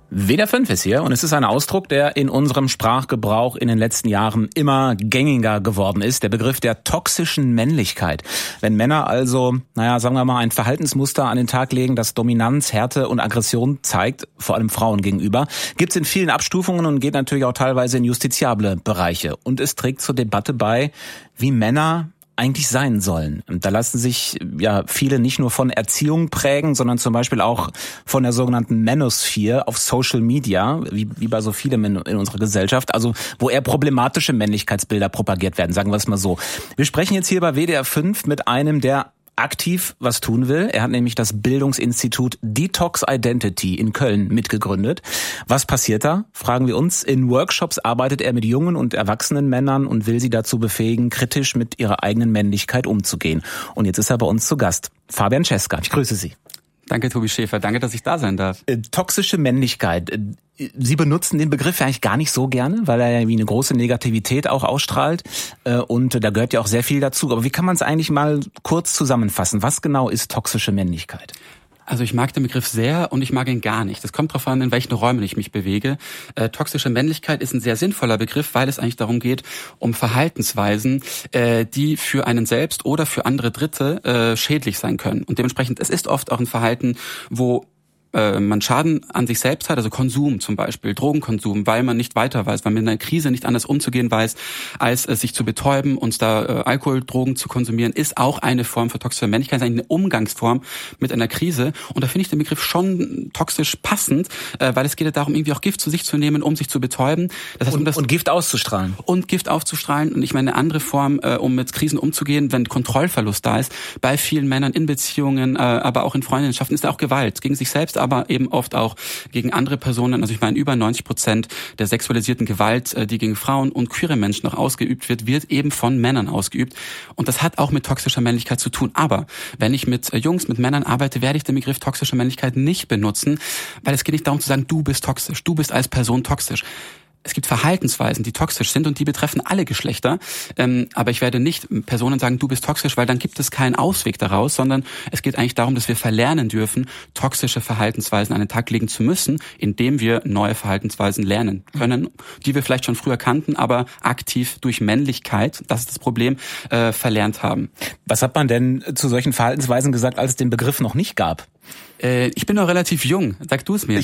WDR 5 ist hier und es ist ein Ausdruck, der in unserem Sprachgebrauch in den letzten Jahren immer gängiger geworden ist. Der Begriff der toxischen Männlichkeit. Wenn Männer also, sagen wir mal, ein Verhaltensmuster an den Tag legen, das Dominanz, Härte und Aggression zeigt, vor allem Frauen gegenüber, gibt es in vielen Abstufungen und geht natürlich auch teilweise in justiziable Bereiche. Und es trägt zur Debatte bei, wie Männer eigentlich sein sollen. Da lassen sich viele nicht nur von Erziehung prägen, sondern zum Beispiel auch von der sogenannten Manosphere auf Social Media, wie bei so vielem in unserer Gesellschaft, also wo eher problematische Männlichkeitsbilder propagiert werden, sagen wir es mal so. Wir sprechen jetzt hier bei WDR 5 mit einem, der aktiv was tun will. Er hat nämlich das Bildungsinstitut Detox Identity in Köln mitgegründet. Was passiert da? Fragen wir uns. In Workshops arbeitet er mit jungen und erwachsenen Männern und will sie dazu befähigen, kritisch mit ihrer eigenen Männlichkeit umzugehen. Und jetzt ist er bei uns zu Gast. Fabian Cesca, ich grüße Sie. Danke, Tobi Schäfer. Danke, dass ich da sein darf. Toxische Männlichkeit. Sie benutzen den Begriff eigentlich gar nicht so gerne, weil er ja wie eine große Negativität auch ausstrahlt. Und da gehört ja auch sehr viel dazu. Aber wie kann man es eigentlich mal kurz zusammenfassen? Was genau ist toxische Männlichkeit? Also ich mag den Begriff sehr und ich mag ihn gar nicht. Das kommt darauf an, in welchen Räumen ich mich bewege. Toxische Männlichkeit ist ein sehr sinnvoller Begriff, weil es eigentlich darum geht, um Verhaltensweisen, die für einen selbst oder für andere Dritte schädlich sein können. Und dementsprechend, es ist oft auch ein Verhalten, wo man Schaden an sich selbst hat, also Konsum zum Beispiel, Drogenkonsum, weil man nicht weiter weiß, weil man in einer Krise nicht anders umzugehen weiß, als sich zu betäuben und da Alkohol, Drogen zu konsumieren, ist auch eine Form für toxische Männlichkeit, ist eigentlich eine Umgangsform mit einer Krise. Und da finde ich den Begriff schon toxisch passend, weil es geht ja darum, irgendwie auch Gift zu sich zu nehmen, um sich zu betäuben. Das heißt, und Gift auszustrahlen. Und Gift aufzustrahlen. Und ich meine, eine andere Form, um mit Krisen umzugehen, wenn Kontrollverlust da ist, bei vielen Männern in Beziehungen, aber auch in Freundschaften, ist da auch Gewalt gegen sich selbst, aber eben oft auch gegen andere Personen. Also ich meine, über 90% der sexualisierten Gewalt, die gegen Frauen und queere Menschen noch ausgeübt wird eben von Männern ausgeübt. Und das hat auch mit toxischer Männlichkeit zu tun. Aber wenn ich mit Jungs, mit Männern arbeite, werde ich den Begriff toxische Männlichkeit nicht benutzen, weil es geht nicht darum zu sagen, du bist toxisch, du bist als Person toxisch. Es gibt Verhaltensweisen, die toxisch sind und die betreffen alle Geschlechter. Aber ich werde nicht Personen sagen, du bist toxisch, weil dann gibt es keinen Ausweg daraus, sondern es geht eigentlich darum, dass wir verlernen dürfen, toxische Verhaltensweisen an den Tag legen zu müssen, indem wir neue Verhaltensweisen lernen können, die wir vielleicht schon früher kannten, aber aktiv durch Männlichkeit, das ist das Problem, verlernt haben. Was hat man denn zu solchen Verhaltensweisen gesagt, als es den Begriff noch nicht gab? Ich bin noch relativ jung. Sag du es mir.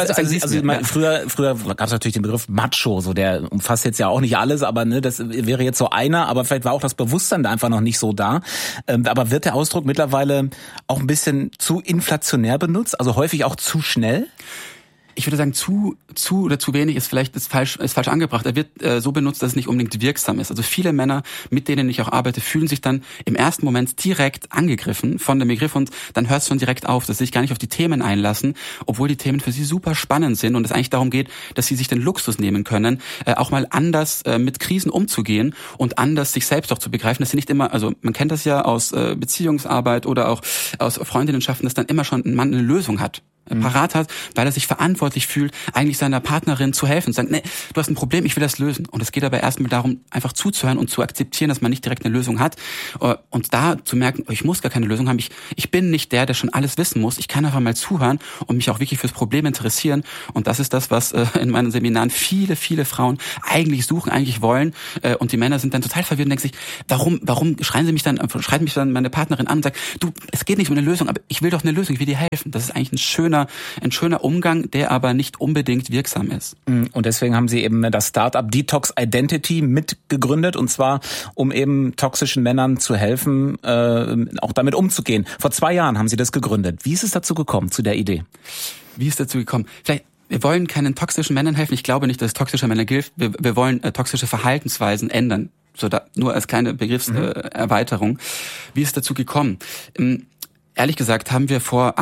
Früher gab es natürlich den Begriff Macho, so der umfasst jetzt ja auch nicht alles, aber das wäre jetzt so einer, aber vielleicht war auch das Bewusstsein da einfach noch nicht so da. Aber wird der Ausdruck mittlerweile auch ein bisschen zu inflationär benutzt, also häufig auch zu schnell? Ich würde sagen, zu oder zu wenig ist falsch angebracht. Er wird so benutzt, dass es nicht unbedingt wirksam ist. Also viele Männer, mit denen ich auch arbeite, fühlen sich dann im ersten Moment direkt angegriffen von dem Begriff und dann hört es schon direkt auf, dass sie sich gar nicht auf die Themen einlassen, obwohl die Themen für sie super spannend sind und es eigentlich darum geht, dass sie sich den Luxus nehmen können, auch mal anders mit Krisen umzugehen und anders sich selbst auch zu begreifen, dass sie nicht immer, also man kennt das ja aus Beziehungsarbeit oder auch aus Freundinnenschaften, dass dann immer schon ein Mann eine Lösung hat. Parat hat, weil er sich verantwortlich fühlt, eigentlich seiner Partnerin zu helfen und sagt, nee, du hast ein Problem, ich will das lösen. Und es geht aber erstmal darum, einfach zuzuhören und zu akzeptieren, dass man nicht direkt eine Lösung hat und da zu merken, ich muss gar keine Lösung haben, ich bin nicht der schon alles wissen muss, ich kann einfach mal zuhören und mich auch wirklich fürs Problem interessieren und das ist das, was in meinen Seminaren viele Frauen eigentlich suchen, eigentlich wollen und die Männer sind dann total verwirrt und denken sich, warum schreit mich dann meine Partnerin an und sagt, du, es geht nicht um eine Lösung, aber ich will doch eine Lösung, ich will dir helfen. Das ist eigentlich ein schöner Umgang, der aber nicht unbedingt wirksam ist. Und deswegen haben Sie eben das Startup Detox Identity mitgegründet und zwar, um eben toxischen Männern zu helfen, auch damit umzugehen. Vor 2 Jahren haben Sie das gegründet. Wie ist es dazu gekommen, zu der Idee? Wie ist es dazu gekommen? Wir wollen keinen toxischen Männern helfen. Ich glaube nicht, dass es toxische Männer gilt. Wir wollen toxische Verhaltensweisen ändern. Nur als kleine Begriffserweiterung. Wie ist es dazu gekommen? Ehrlich gesagt haben wir vor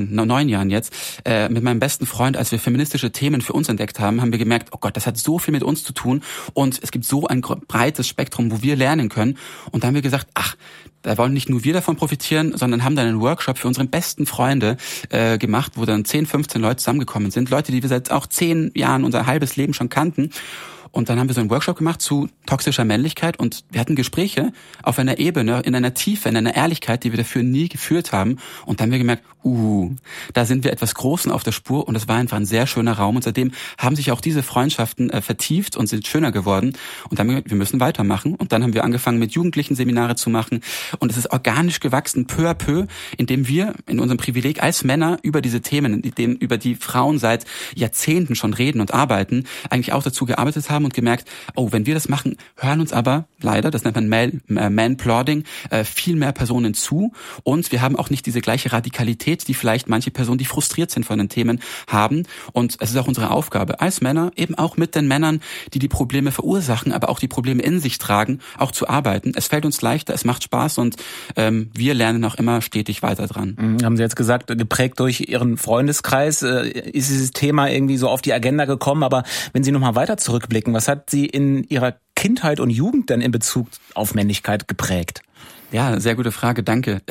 9 Jahren jetzt, mit meinem besten Freund, als wir feministische Themen für uns entdeckt haben, haben wir gemerkt, oh Gott, das hat so viel mit uns zu tun und es gibt so ein breites Spektrum, wo wir lernen können. Und da haben wir gesagt, da wollen nicht nur wir davon profitieren, sondern haben dann einen Workshop für unsere besten Freunde gemacht, wo dann 10, 15 Leute zusammengekommen sind. Leute, die wir seit auch 10 Jahren unser halbes Leben schon kannten. Und dann haben wir so einen Workshop gemacht zu toxischer Männlichkeit und wir hatten Gespräche auf einer Ebene, in einer Tiefe, in einer Ehrlichkeit, die wir dafür nie geführt haben. Und dann haben wir gemerkt, da sind wir etwas Großen auf der Spur und es war einfach ein sehr schöner Raum. Und seitdem haben sich auch diese Freundschaften vertieft und sind schöner geworden. Und dann haben wir gesagt, wir müssen weitermachen. Und dann haben wir angefangen, mit Jugendlichen Seminare zu machen. Und es ist organisch gewachsen, peu à peu, indem wir in unserem Privileg als Männer über diese Themen, über die Frauen seit Jahrzehnten schon reden und arbeiten, eigentlich auch dazu gearbeitet haben und gemerkt, wenn wir das machen, hören uns aber leider, das nennt man Man-Plodding, viel mehr Personen zu und wir haben auch nicht diese gleiche Radikalität, die vielleicht manche Personen, die frustriert sind von den Themen, haben und es ist auch unsere Aufgabe als Männer, eben auch mit den Männern, die Probleme verursachen, aber auch die Probleme in sich tragen, auch zu arbeiten. Es fällt uns leichter, es macht Spaß und wir lernen auch immer stetig weiter dran. Haben Sie jetzt gesagt, geprägt durch Ihren Freundeskreis, ist dieses Thema irgendwie so auf die Agenda gekommen, aber wenn Sie nochmal weiter zurückblicken, was hat Sie in Ihrer Kindheit und Jugend denn in Bezug auf Männlichkeit geprägt? Ja, sehr gute Frage, danke.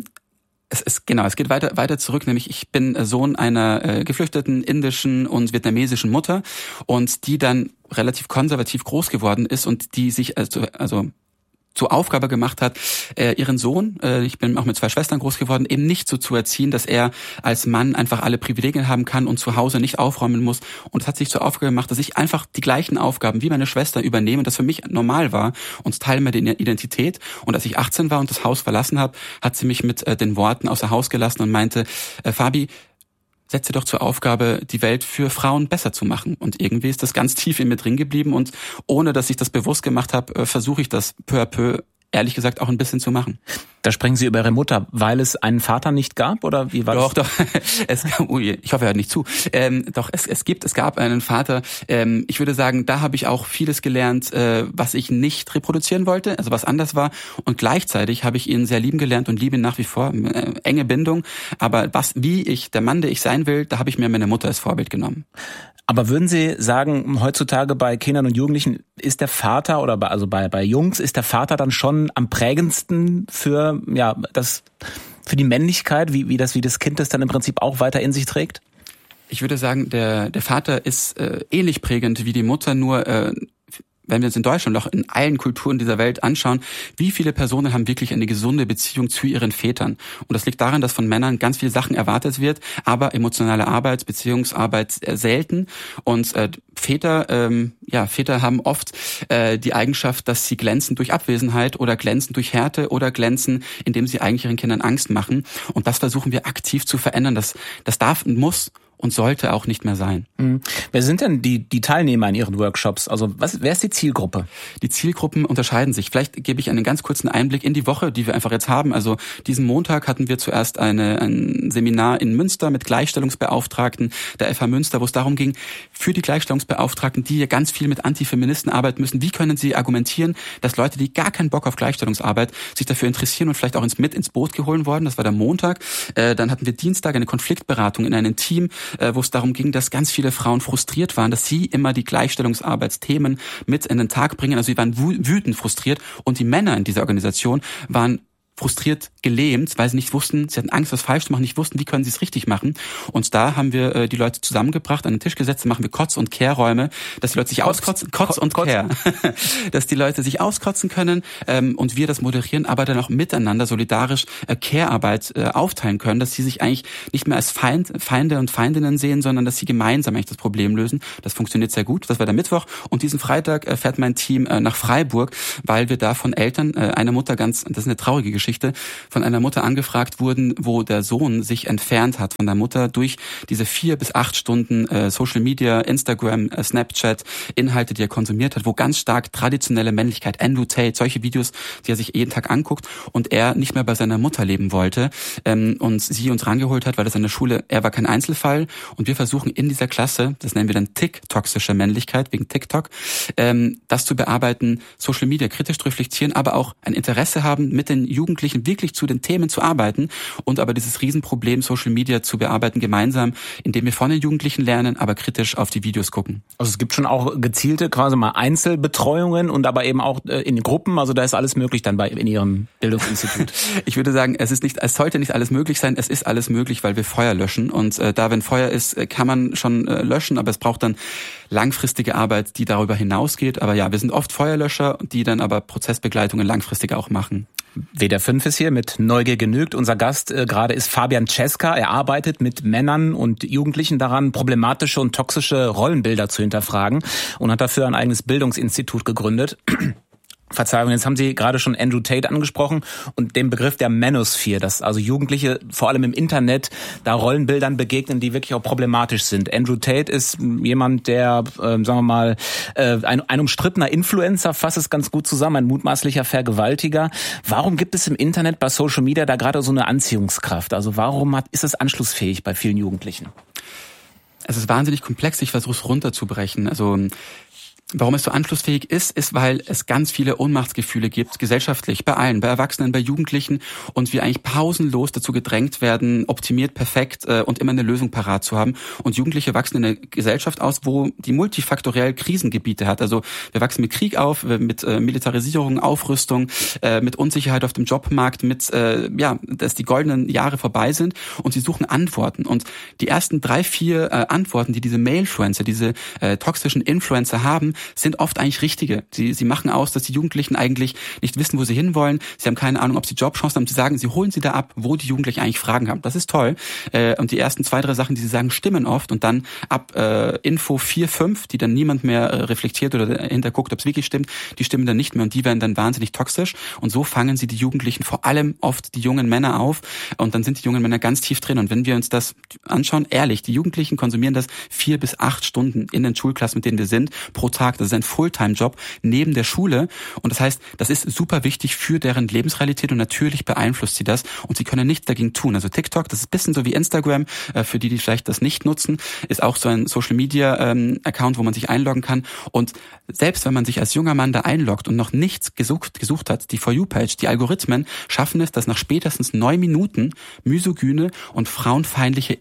Es geht weiter zurück, nämlich ich bin Sohn einer geflüchteten indischen und vietnamesischen Mutter und die dann relativ konservativ groß geworden ist und die sich also zur Aufgabe gemacht hat, ihren Sohn, ich bin auch mit 2 Schwestern groß geworden, eben nicht so zu erziehen, dass er als Mann einfach alle Privilegien haben kann und zu Hause nicht aufräumen muss. Und es hat sich zur Aufgabe gemacht, dass ich einfach die gleichen Aufgaben wie meine Schwester übernehme, das für mich normal war und Teil meiner Identität. Und als ich 18 war und das Haus verlassen habe, hat sie mich mit den Worten außer Haus gelassen und meinte, Fabi, setze doch zur Aufgabe, die Welt für Frauen besser zu machen. Und irgendwie ist das ganz tief in mir drin geblieben und ohne, dass ich das bewusst gemacht habe, versuche ich das peu à peu, ehrlich gesagt, auch ein bisschen zu machen. Da sprechen Sie über Ihre Mutter, weil es einen Vater nicht gab, oder wie war das? Doch. Ich hoffe, er hört nicht zu. Es gab einen Vater. Ich würde sagen, da habe ich auch vieles gelernt, was ich nicht reproduzieren wollte, also was anders war. Und gleichzeitig habe ich ihn sehr lieben gelernt und liebe ihn nach wie vor. Enge Bindung. Aber der Mann, der ich sein will, da habe ich mir meine Mutter als Vorbild genommen. Aber würden Sie sagen, heutzutage bei Kindern und Jugendlichen ist der Vater oder bei Jungs ist der Vater dann schon am prägendsten für die Männlichkeit, wie das Kind das dann im Prinzip auch weiter in sich trägt? Ich würde sagen, der Vater ist ähnlich prägend wie die Mutter, nur wenn wir uns in Deutschland auch in allen Kulturen dieser Welt anschauen, wie viele Personen haben wirklich eine gesunde Beziehung zu ihren Vätern? Und das liegt daran, dass von Männern ganz viele Sachen erwartet wird, aber emotionale Arbeit, Beziehungsarbeit selten. Und Väter haben oft die Eigenschaft, dass sie glänzen durch Abwesenheit oder glänzen durch Härte oder glänzen, indem sie eigentlich ihren Kindern Angst machen. Und das versuchen wir aktiv zu verändern. Das darf und muss und sollte auch nicht mehr sein. Wer sind denn die Teilnehmer in Ihren Workshops? Also wer ist die Zielgruppe? Die Zielgruppen unterscheiden sich. Vielleicht gebe ich einen ganz kurzen Einblick in die Woche, die wir einfach jetzt haben. Also diesen Montag hatten wir zuerst ein Seminar in Münster mit Gleichstellungsbeauftragten der FH Münster, wo es darum ging, für die Gleichstellungsbeauftragten, die ja ganz viel mit Antifeministen arbeiten müssen, wie können sie argumentieren, dass Leute, die gar keinen Bock auf Gleichstellungsarbeit sich dafür interessieren und vielleicht auch mit ins Boot geholt worden. Das war der Montag. Dann hatten wir Dienstag eine Konfliktberatung in einem Team, wo es darum ging, dass ganz viele Frauen frustriert waren, dass sie immer die Gleichstellungsarbeitsthemen mit in den Tag bringen. Also sie waren wütend frustriert und die Männer in dieser Organisation waren frustriert, gelähmt, weil sie nicht wussten, sie hatten Angst, was falsch zu machen, nicht wussten, wie können sie es richtig machen. Und da haben wir die Leute zusammengebracht, an den Tisch gesetzt, machen wir Kotz- und Kehrräume, dass die Leute sich auskotzen, Kotz und Kehr, dass die Leute sich auskotzen können und wir das moderieren, aber dann auch miteinander solidarisch Care-Arbeit aufteilen können, dass sie sich eigentlich nicht mehr als Feinde und Feindinnen sehen, sondern dass sie gemeinsam eigentlich das Problem lösen. Das funktioniert sehr gut. Das war der Mittwoch und diesen Freitag fährt mein Team nach Freiburg, weil wir da von Eltern einer Mutter das ist eine traurige Geschichte, von einer Mutter angefragt wurden, wo der Sohn sich entfernt hat von der Mutter durch diese 4 bis 8 Stunden Social Media, Instagram, Snapchat, Inhalte, die er konsumiert hat, wo ganz stark traditionelle Männlichkeit, Andrew Tate, solche Videos, die er sich jeden Tag anguckt und er nicht mehr bei seiner Mutter leben wollte und sie uns rangeholt hat, weil das an der Schule, er war kein Einzelfall und wir versuchen in dieser Klasse, das nennen wir dann toxische Männlichkeit wegen TikTok, das zu bearbeiten, Social Media kritisch zu reflektieren, aber auch ein Interesse haben, mit den Jugendlichen Jugendlichen wirklich zu den Themen zu arbeiten und aber dieses Riesenproblem Social Media zu bearbeiten gemeinsam, indem wir von den Jugendlichen lernen, aber kritisch auf die Videos gucken. Also es gibt schon auch gezielte quasi mal Einzelbetreuungen und aber eben auch in Gruppen, also da ist alles möglich dann in Ihrem Bildungsinstitut. Ich würde sagen, es sollte nicht alles möglich sein, es ist alles möglich, weil wir Feuer löschen und wenn Feuer ist, kann man schon löschen, aber es braucht dann langfristige Arbeit, die darüber hinausgeht. Aber ja, wir sind oft Feuerlöscher, die dann aber Prozessbegleitungen langfristig auch machen. WDR 5 ist hier mit Neugier genügt. Unser Gast gerade ist Fabian Cesca. Er arbeitet mit Männern und Jugendlichen daran, problematische und toxische Rollenbilder zu hinterfragen und hat dafür ein eigenes Bildungsinstitut gegründet. Verzeihung, jetzt haben Sie gerade schon Andrew Tate angesprochen und den Begriff der Manosphere, dass also Jugendliche vor allem im Internet da Rollenbildern begegnen, die wirklich auch problematisch sind. Andrew Tate ist jemand, der, sagen wir mal, ein umstrittener Influencer, fasst es ganz gut zusammen, ein mutmaßlicher Vergewaltiger. Warum gibt es im Internet bei Social Media da gerade so eine Anziehungskraft? Also warum ist es anschlussfähig bei vielen Jugendlichen? Es ist wahnsinnig komplex, ich versuche es runterzubrechen. Also warum es so anschlussfähig ist, weil es ganz viele Ohnmachtsgefühle gibt, gesellschaftlich, bei allen, bei Erwachsenen, bei Jugendlichen und wir eigentlich pausenlos dazu gedrängt werden, optimiert, perfekt und immer eine Lösung parat zu haben. Und Jugendliche wachsen in einer Gesellschaft aus, wo die multifaktoriell Krisengebiete hat. Also wir wachsen mit Krieg auf, mit Militarisierung, Aufrüstung, mit Unsicherheit auf dem Jobmarkt, dass die goldenen Jahre vorbei sind und sie suchen Antworten. Und die ersten 3-4 Antworten, die diese Male-Influencer, diese toxischen Influencer haben, sind oft eigentlich richtige. Sie machen aus, dass die Jugendlichen eigentlich nicht wissen, wo sie hinwollen. Sie haben keine Ahnung, ob sie Jobchancen haben. Sie sagen, sie holen sie da ab, wo die Jugendlichen eigentlich Fragen haben. Das ist toll. Und die ersten 2-3 Sachen, die sie sagen, stimmen oft. Und dann ab Info 4-5, die dann niemand mehr reflektiert oder dahinter guckt, ob es wirklich stimmt, die stimmen dann nicht mehr. Und die werden dann wahnsinnig toxisch. Und so fangen sie die Jugendlichen, vor allem oft die jungen Männer auf. Und dann sind die jungen Männer ganz tief drin. Und wenn wir uns das anschauen, ehrlich, die Jugendlichen konsumieren das 4 bis 8 Stunden in den Schulklassen, mit denen wir sind, pro Tag. Das ist ein Fulltime-Job neben der Schule. Und das heißt, das ist super wichtig für deren Lebensrealität und natürlich beeinflusst sie das. Und sie können nichts dagegen tun. Also TikTok, das ist ein bisschen so wie Instagram. Für die vielleicht das nicht nutzen, ist auch so ein Social-Media-Account, wo man sich einloggen kann. Und selbst wenn man sich als junger Mann da einloggt und noch nichts gesucht hat, die For You-Page, die Algorithmen schaffen es, dass nach spätestens 9 Minuten misogyne und frauenfeindliche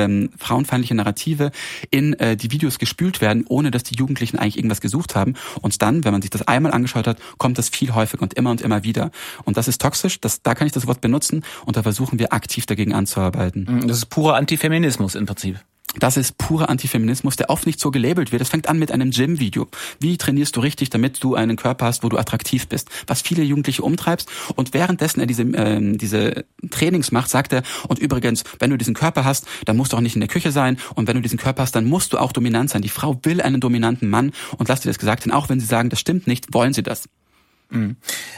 Narrative in die Videos gespült werden, ohne dass die Jugendlichen eigentlich irgendwas gesucht haben. Und dann, wenn man sich das einmal angeschaut hat, kommt das viel häufiger und immer wieder. Und das ist toxisch, da kann ich das Wort benutzen und da versuchen wir aktiv dagegen anzuarbeiten. Das ist purer Antifeminismus im Prinzip. Das ist purer Antifeminismus, der oft nicht so gelabelt wird. Das fängt an mit einem Gym-Video. Wie trainierst du richtig, damit du einen Körper hast, wo du attraktiv bist? Was viele Jugendliche umtreibst. Und währenddessen er diese Trainings macht, sagt er, und übrigens, wenn du diesen Körper hast, dann musst du auch nicht in der Küche sein. Und wenn du diesen Körper hast, dann musst du auch dominant sein. Die Frau will einen dominanten Mann. Und lass dir das gesagt, denn auch wenn sie sagen, das stimmt nicht, wollen sie das. Mhm.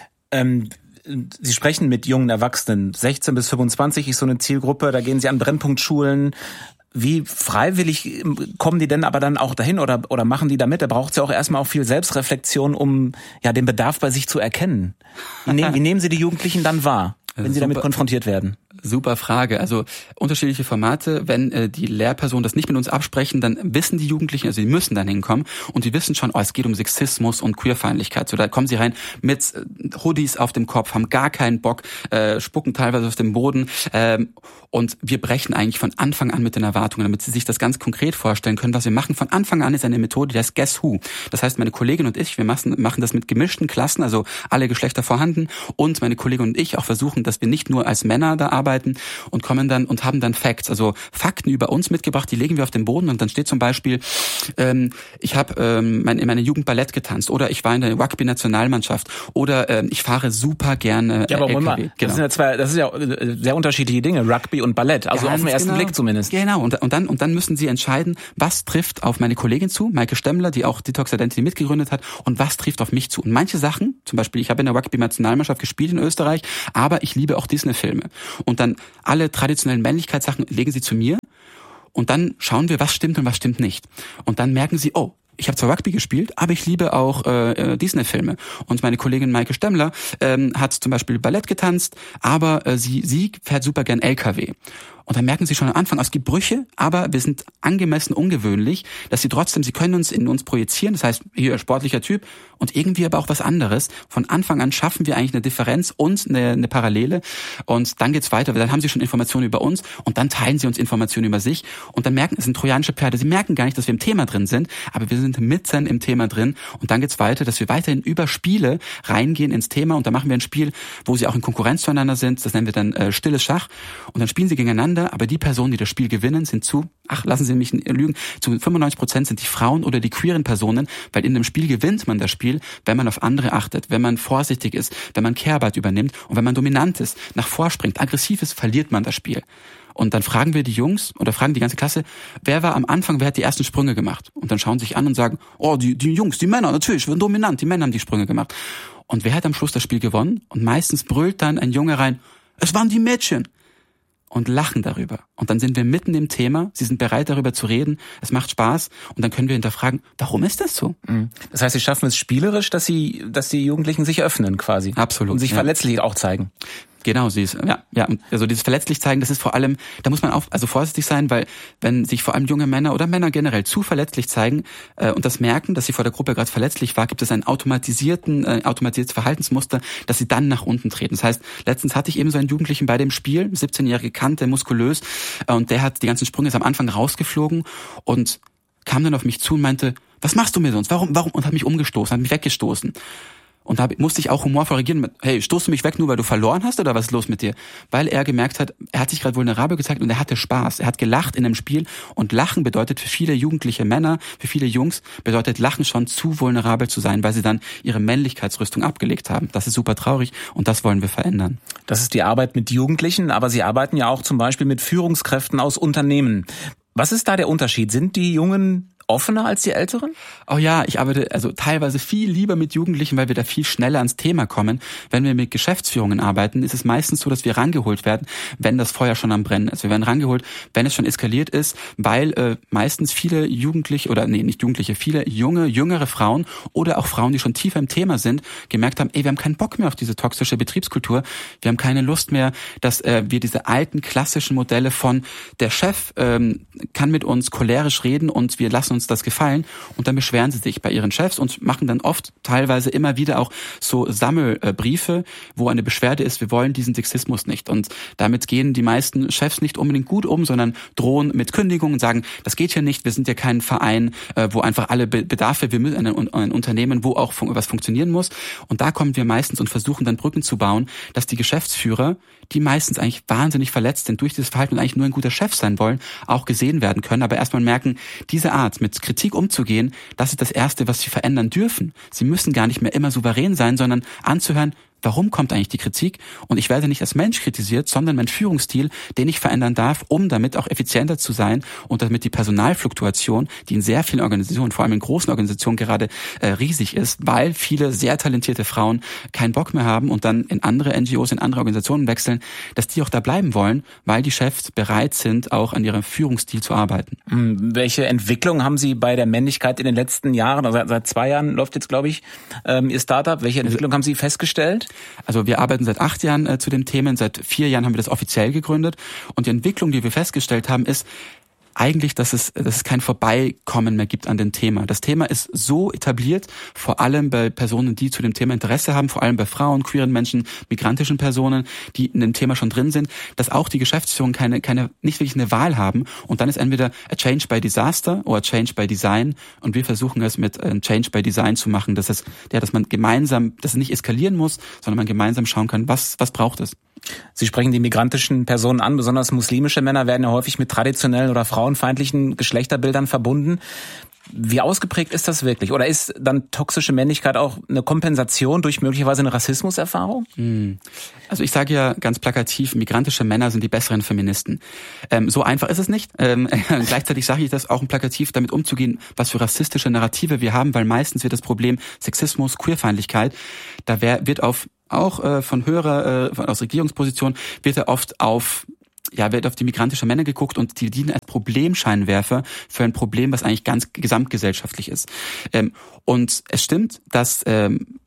Sie sprechen mit jungen Erwachsenen. 16 bis 25 ist so eine Zielgruppe. Da gehen Sie an Brennpunktschulen. Wie freiwillig kommen die denn aber dann auch dahin oder machen die da mit? Da braucht es ja auch erstmal auch viel Selbstreflexion, um ja den Bedarf bei sich zu erkennen. Wie nehmen Sie die Jugendlichen dann wahr, wenn sie damit konfrontiert werden? Super Frage. Also unterschiedliche Formate. Wenn die Lehrpersonen das nicht mit uns absprechen, dann wissen die Jugendlichen, also die müssen dann hinkommen und die wissen schon, es geht um Sexismus und Queerfeindlichkeit. So, da kommen sie rein mit Hoodies auf dem Kopf, haben gar keinen Bock, spucken teilweise auf dem Boden und wir brechen eigentlich von Anfang an mit den Erwartungen, damit sie sich das ganz konkret vorstellen können. Was wir machen von Anfang an ist eine Methode, die heißt Guess Who. Das heißt, meine Kollegin und ich, wir machen das mit gemischten Klassen, also alle Geschlechter vorhanden und meine Kollegin und ich auch versuchen, dass wir nicht nur als Männer da arbeiten und kommen dann und haben dann Facts, also Fakten über uns mitgebracht, die legen wir auf den Boden und dann steht zum Beispiel, ich habe in meiner Jugend Ballett getanzt oder ich war in der Rugby-Nationalmannschaft oder ich fahre super gerne ja, aber LKW. Moment, genau. Das ist ja sehr unterschiedliche Dinge, Rugby und Ballett, also ganz auf den ersten Blick zumindest. Genau, und dann müssen sie entscheiden, was trifft auf meine Kollegin zu, Maike Stemmler, die auch Detox Identity mitgegründet hat, und was trifft auf mich zu. Und manche Sachen, zum Beispiel, ich habe in der Rugby-Nationalmannschaft gespielt in Österreich, aber ich liebe auch Disney-Filme. Und dann alle traditionellen Männlichkeitssachen legen sie zu mir und dann schauen wir, was stimmt und was stimmt nicht. Und dann merken sie, ich habe zwar Rugby gespielt, aber ich liebe auch Disney-Filme. Und meine Kollegin Maike Stemmler hat zum Beispiel Ballett getanzt, aber sie fährt super gern LKW. Und dann merken sie schon am Anfang, es gibt Brüche, aber wir sind angemessen ungewöhnlich, dass sie können uns in uns projizieren, das heißt, hier sportlicher Typ und irgendwie aber auch was anderes. Von Anfang an schaffen wir eigentlich eine Differenz und eine Parallele und dann geht's weiter, weil dann haben sie schon Informationen über uns und dann teilen sie uns Informationen über sich und dann merken, es sind trojanische Pferde, sie merken gar nicht, dass wir im Thema drin sind, aber wir sind mitten im Thema drin und dann geht's weiter, dass wir weiterhin über Spiele reingehen ins Thema und dann machen wir ein Spiel, wo sie auch in Konkurrenz zueinander sind, das nennen wir dann stilles Schach und dann spielen sie gegeneinander, aber die Personen, die das Spiel gewinnen, sind lassen Sie mich lügen, zu 95% sind die Frauen oder die queeren Personen, weil in dem Spiel gewinnt man das Spiel, wenn man auf andere achtet, wenn man vorsichtig ist, wenn man Care-Arbeit übernimmt und wenn man dominant ist, nach vorspringt, aggressiv ist, verliert man das Spiel. Und dann fragen wir die Jungs oder fragen die ganze Klasse, wer hat die ersten Sprünge gemacht? Und dann schauen sie sich an und sagen, oh, die Jungs, die Männer, natürlich, wir sind dominant, die Männer haben die Sprünge gemacht. Und wer hat am Schluss das Spiel gewonnen? Und meistens brüllt dann ein Junge rein, es waren die Mädchen. Und lachen darüber. Und dann sind wir mitten im Thema, sie sind bereit darüber zu reden, es macht Spaß und dann können wir hinterfragen, warum ist das so? Das heißt, sie schaffen es spielerisch, dass die Jugendlichen sich öffnen quasi. Absolut. Und sich verletzlich auch zeigen. Genau, also dieses verletzlich zeigen, das ist vor allem, da muss man vorsichtig sein, weil wenn sich vor allem junge Männer oder Männer generell zu verletzlich zeigen und das merken, dass sie vor der Gruppe gerade verletzlich war, gibt es ein automatisiertes Verhaltensmuster, dass sie dann nach unten treten. Das heißt, letztens hatte ich eben so einen Jugendlichen bei dem Spiel, 17-jährige Kante, muskulös und der hat die ganzen Sprünge ist am Anfang rausgeflogen und kam dann auf mich zu und meinte, was machst du mit uns? Warum? Und hat mich umgestoßen, hat mich weggestoßen. Und da musste ich auch humorvoll reagieren mit, hey, stoßt du mich weg nur, weil du verloren hast oder was ist los mit dir? Weil er gemerkt hat, er hat sich gerade vulnerabel gezeigt und er hatte Spaß. Er hat gelacht in einem Spiel und Lachen bedeutet für viele jugendliche Männer, für viele Jungs bedeutet Lachen schon zu vulnerabel zu sein, weil sie dann ihre Männlichkeitsrüstung abgelegt haben. Das ist super traurig und das wollen wir verändern. Das ist die Arbeit mit Jugendlichen, aber Sie arbeiten ja auch zum Beispiel mit Führungskräften aus Unternehmen. Was ist da der Unterschied? Sind die Jungen offener als die Älteren? Oh ja, ich arbeite teilweise viel lieber mit Jugendlichen, weil wir da viel schneller ans Thema kommen. Wenn wir mit Geschäftsführungen arbeiten, ist es meistens so, dass wir rangeholt werden, wenn das Feuer schon am Brennen ist. Wir werden rangeholt, wenn es schon eskaliert ist, weil meistens viele viele jüngere Frauen oder auch Frauen, die schon tiefer im Thema sind, gemerkt haben, wir haben keinen Bock mehr auf diese toxische Betriebskultur. Wir haben keine Lust mehr, dass wir diese alten klassischen Modelle von der Chef kann mit uns cholerisch reden und wir lassen uns das gefallen und dann beschweren sie sich bei ihren Chefs und machen dann oft teilweise immer wieder auch so Sammelbriefe, wo eine Beschwerde ist, wir wollen diesen Sexismus nicht und damit gehen die meisten Chefs nicht unbedingt gut um, sondern drohen mit Kündigungen und sagen, das geht hier nicht, wir sind ja kein Verein, wo einfach alle Bedarfe, wir müssen ein Unternehmen, wo auch was funktionieren muss und da kommen wir meistens und versuchen dann Brücken zu bauen, dass die Geschäftsführer, die meistens eigentlich wahnsinnig verletzt sind durch dieses Verhalten und eigentlich nur ein guter Chef sein wollen, auch gesehen werden können, aber erstmal merken, diese Art mit Kritik umzugehen, das ist das Erste, was sie verändern dürfen. Sie müssen gar nicht mehr immer souverän sein, sondern anzuhören, warum kommt eigentlich die Kritik? Und ich werde nicht als Mensch kritisiert, sondern mein Führungsstil, den ich verändern darf, um damit auch effizienter zu sein und damit die Personalfluktuation, die in sehr vielen Organisationen, vor allem in großen Organisationen gerade riesig ist, weil viele sehr talentierte Frauen keinen Bock mehr haben und dann in andere NGOs, in andere Organisationen wechseln, dass die auch da bleiben wollen, weil die Chefs bereit sind, auch an ihrem Führungsstil zu arbeiten. Welche Entwicklung haben Sie bei der Männlichkeit in den letzten Jahren, also seit 2 Jahren läuft jetzt, glaube ich, Ihr Startup, welche Entwicklung haben Sie festgestellt? Also wir arbeiten seit 8 Jahren zu den Themen, seit 4 Jahren haben wir das offiziell gegründet und die Entwicklung, die wir festgestellt haben, ist eigentlich, dass es kein Vorbeikommen mehr gibt an dem Thema. Das Thema ist so etabliert, vor allem bei Personen, die zu dem Thema Interesse haben, vor allem bei Frauen, queeren Menschen, migrantischen Personen, die in dem Thema schon drin sind, dass auch die Geschäftsführung nicht wirklich eine Wahl haben und dann ist entweder a change by disaster oder a change by design und wir versuchen es mit a change by design zu machen, dass man gemeinsam, dass es nicht eskalieren muss, sondern man gemeinsam schauen kann, was braucht es. Sie sprechen die migrantischen Personen an, besonders muslimische Männer werden ja häufig mit traditionellen oder frauenfeindlichen Geschlechterbildern verbunden. Wie ausgeprägt ist das wirklich? Oder ist dann toxische Männlichkeit auch eine Kompensation durch möglicherweise eine Rassismuserfahrung? Also ich sage ja ganz plakativ, migrantische Männer sind die besseren Feministen. So einfach ist es nicht. Gleichzeitig sage ich das auch plakativ, damit umzugehen, was für rassistische Narrative wir haben, weil meistens wird das Problem Sexismus, Queerfeindlichkeit, da wird von höherer, aus Regierungsposition, wird auf die migrantische Männer geguckt und die dienen als Problemscheinwerfer für ein Problem, was eigentlich ganz gesamtgesellschaftlich ist. Und es stimmt, dass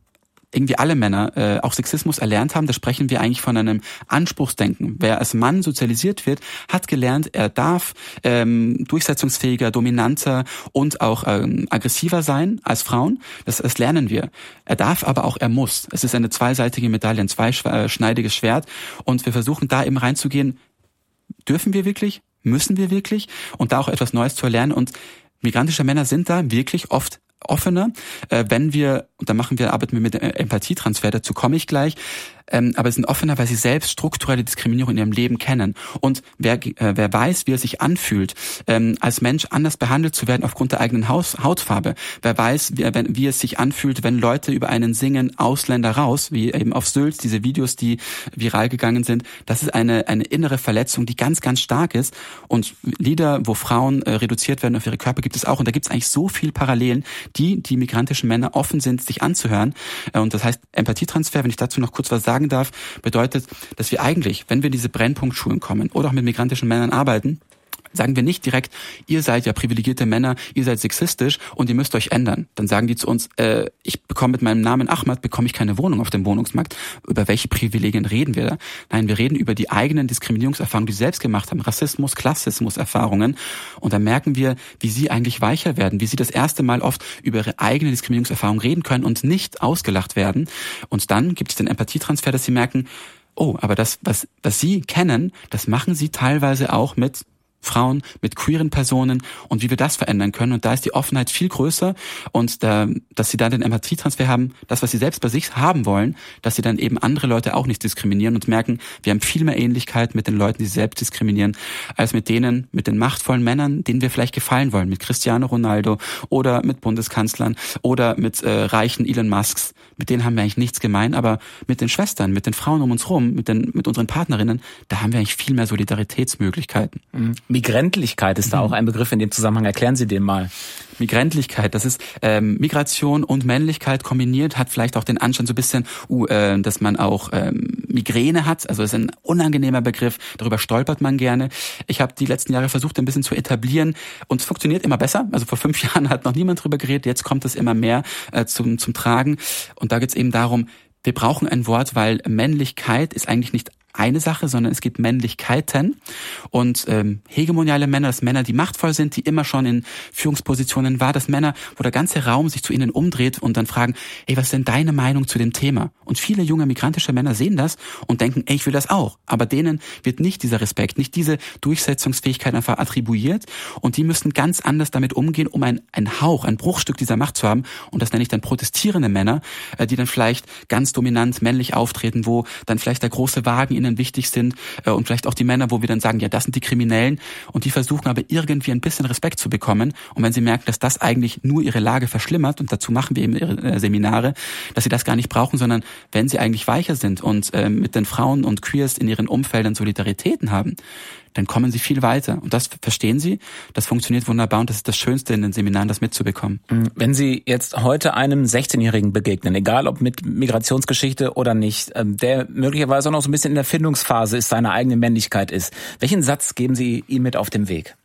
irgendwie alle Männer auch Sexismus erlernt haben, da sprechen wir eigentlich von einem Anspruchsdenken. Wer als Mann sozialisiert wird, hat gelernt, er darf durchsetzungsfähiger, dominanter und auch aggressiver sein als Frauen. Das lernen wir. Er darf, aber auch er muss. Es ist eine zweiseitige Medaille, ein zweischneidiges Schwert. Und wir versuchen da eben reinzugehen, dürfen wir wirklich? Müssen wir wirklich? Und da auch etwas Neues zu erlernen. Und migrantische Männer sind da wirklich oft offener, wenn wir, und da arbeiten wir mit Empathietransfer, dazu komme ich gleich, aber sind offener, weil sie selbst strukturelle Diskriminierung in ihrem Leben kennen. Und wer weiß, wie es sich anfühlt, als Mensch anders behandelt zu werden aufgrund der eigenen Hautfarbe, wer weiß, wie es sich anfühlt, wenn Leute über einen singen, Ausländer raus, wie eben auf Sylt, diese Videos, die viral gegangen sind, das ist eine innere Verletzung, die ganz, ganz stark ist. Und Lieder, wo Frauen reduziert werden auf ihre Körper, gibt es auch. Und da gibt es eigentlich so viel Parallelen, die migrantischen Männer offen sind, sich anzuhören. Und das heißt, Empathietransfer, wenn ich dazu noch kurz was sagen darf, bedeutet, dass wir eigentlich, wenn wir in diese Brennpunktschulen kommen oder auch mit migrantischen Männern arbeiten, sagen wir nicht direkt, ihr seid ja privilegierte Männer, ihr seid sexistisch und ihr müsst euch ändern. Dann sagen die zu uns, ich bekomme mit meinem Namen Ahmad, bekomme ich keine Wohnung auf dem Wohnungsmarkt. Über welche Privilegien reden wir da? Nein, wir reden über die eigenen Diskriminierungserfahrungen, die sie selbst gemacht haben. Rassismus, Klassismus-Erfahrungen. Und dann merken wir, wie sie eigentlich weicher werden, wie sie das erste Mal oft über ihre eigene Diskriminierungserfahrung reden können und nicht ausgelacht werden. Und dann gibt es den Empathietransfer, dass sie merken, oh, aber das, was sie kennen, das machen sie teilweise auch mit Frauen, mit queeren Personen und wie wir das verändern können. Und da ist die Offenheit viel größer und dass sie da den Empathietransfer haben, das, was sie selbst bei sich haben wollen, dass sie dann eben andere Leute auch nicht diskriminieren und merken, wir haben viel mehr Ähnlichkeit mit den Leuten, die sie selbst diskriminieren, als mit den machtvollen Männern, denen wir vielleicht gefallen wollen, mit Cristiano Ronaldo oder mit Bundeskanzlern oder mit reichen Elon Musks. Mit denen haben wir eigentlich nichts gemein, aber mit den Schwestern, mit den Frauen um uns rum, mit unseren Partnerinnen, da haben wir eigentlich viel mehr Solidaritätsmöglichkeiten. Migräntlichkeit ist da auch ein Begriff in dem Zusammenhang. Erklären Sie den mal. Migräntlichkeit, das ist Migration und Männlichkeit kombiniert, hat vielleicht auch den Anschein so ein bisschen, dass man auch Migräne hat. Also das ist ein unangenehmer Begriff, darüber stolpert man gerne. Ich habe die letzten Jahre versucht, ein bisschen zu etablieren und es funktioniert immer besser. Also vor 5 Jahren hat noch niemand drüber geredet, jetzt kommt es immer mehr zum Tragen. Und da geht es eben darum, wir brauchen ein Wort, weil Männlichkeit ist eigentlich nicht eine Sache, sondern es gibt Männlichkeiten und hegemoniale Männer, das Männer, die machtvoll sind, die immer schon in Führungspositionen waren, das Männer, wo der ganze Raum sich zu ihnen umdreht und dann fragen, ey, was ist denn deine Meinung zu dem Thema? Und viele junge migrantische Männer sehen das und denken, ey, ich will das auch. Aber denen wird nicht dieser Respekt, nicht diese Durchsetzungsfähigkeit einfach attribuiert und die müssen ganz anders damit umgehen, um ein Hauch, ein Bruchstück dieser Macht zu haben und das nenne ich dann protestierende Männer, die dann vielleicht ganz dominant männlich auftreten, wo dann vielleicht der große Wagen ihnen wichtig sind und vielleicht auch die Männer, wo wir dann sagen, ja, das sind die Kriminellen und die versuchen aber irgendwie ein bisschen Respekt zu bekommen und wenn sie merken, dass das eigentlich nur ihre Lage verschlimmert und dazu machen wir eben ihre Seminare, dass sie das gar nicht brauchen, sondern wenn sie eigentlich weicher sind und mit den Frauen und Queers in ihren Umfeldern Solidaritäten haben, dann kommen sie viel weiter. Und das verstehen sie, das funktioniert wunderbar und das ist das Schönste in den Seminaren, das mitzubekommen. Wenn Sie jetzt heute einem 16-Jährigen begegnen, egal ob mit Migrationsgeschichte oder nicht, der möglicherweise auch noch so ein bisschen in der Findungsphase ist, seine eigene Männlichkeit ist, welchen Satz geben Sie ihm mit auf den Weg?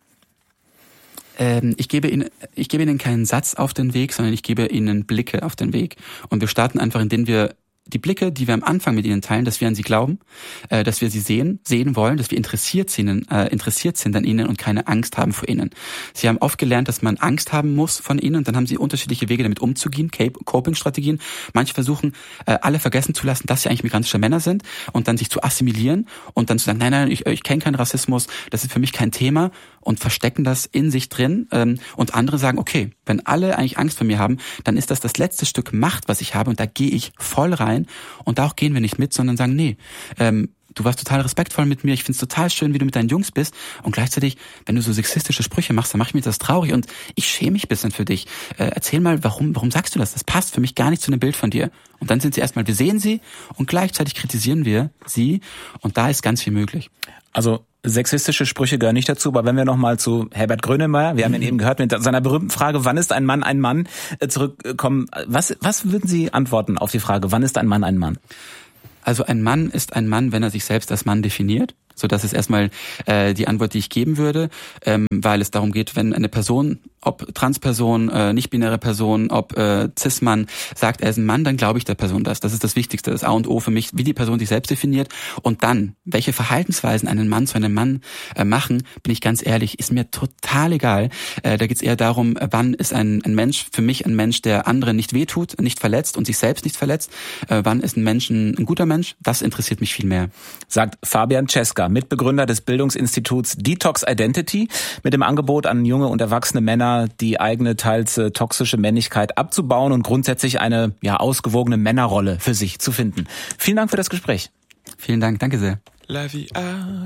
Ich gebe Ihnen keinen Satz auf den Weg, sondern ich gebe Ihnen Blicke auf den Weg. Und wir starten einfach, indem wir die Blicke, die wir am Anfang mit ihnen teilen, dass wir an sie glauben, dass wir sie sehen wollen, dass wir interessiert sind an ihnen und keine Angst haben vor ihnen. Sie haben oft gelernt, dass man Angst haben muss von ihnen und dann haben sie unterschiedliche Wege damit umzugehen, Coping-Strategien. Manche versuchen, alle vergessen zu lassen, dass sie eigentlich migrantische Männer sind und dann sich zu assimilieren und dann zu sagen, nein, ich kenne keinen Rassismus, das ist für mich kein Thema und verstecken das in sich drin und andere sagen, okay, wenn alle eigentlich Angst vor mir haben, dann ist das letzte Stück Macht, was ich habe und da gehe ich voll rein und da auch gehen wir nicht mit, sondern sagen, nee, du warst total respektvoll mit mir, ich find's total schön, wie du mit deinen Jungs bist und gleichzeitig, wenn du so sexistische Sprüche machst, dann macht mich das traurig und ich schäme mich ein bisschen für dich. Erzähl mal, warum sagst du das? Das passt für mich gar nicht zu einem Bild von dir. Und dann sind sie erstmal, wir sehen sie und gleichzeitig kritisieren wir sie und da ist ganz viel möglich. Also sexistische Sprüche gehören nicht dazu, aber wenn wir nochmal zu Herbert Grönemeyer, wir haben ihn eben gehört mit seiner berühmten Frage, wann ist ein Mann ein Mann, zurückkommen. Was würden Sie antworten auf die Frage, wann ist ein Mann ein Mann? Also ein Mann ist ein Mann, wenn er sich selbst als Mann definiert. So, das ist erstmal die Antwort, die ich geben würde, weil es darum geht, wenn eine Person, ob Transperson, nicht-binäre Person, ob Cis-Mann, sagt, er ist ein Mann, dann glaube ich der Person das. Das ist das Wichtigste, das A und O für mich, wie die Person sich selbst definiert. Und dann, welche Verhaltensweisen einen Mann zu einem Mann machen, bin ich ganz ehrlich, ist mir total egal. Da geht es eher darum, wann ist ein Mensch für mich ein Mensch, der anderen nicht wehtut, nicht verletzt und sich selbst nicht verletzt. Wann ist ein Mensch ein guter Mensch? Das interessiert mich viel mehr. Sagt Fabian Cesca, Mitbegründer des Bildungsinstituts Detox Identity, mit dem Angebot an junge und erwachsene Männer, die eigene, teils toxische Männlichkeit abzubauen und grundsätzlich eine ausgewogene Männerrolle für sich zu finden. Vielen Dank für das Gespräch. Vielen Dank, danke sehr.